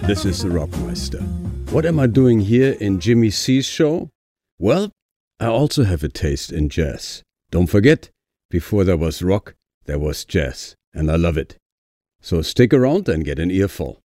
this is the Rockmeister. What am I doing here in Jimmy C's show? Well, I also have a taste in jazz. Don't forget, before there was rock, there was jazz, and I love it. So stick around and get an earful.